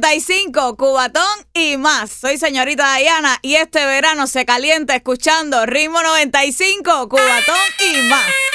95, Cubatón y más. Soy señorita Diana y este verano se calienta escuchando Ritmo 95, Cubatón y más.